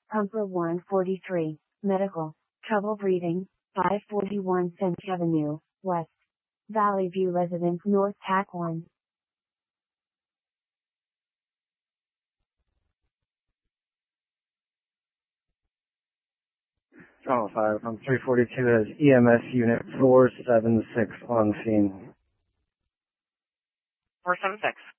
Pumper 143, medical, trouble breathing, 541 Cent Avenue, West. Valley View residence North TAC 1. Oh, 5. I'm 342 as EMS unit 476 on scene. 476.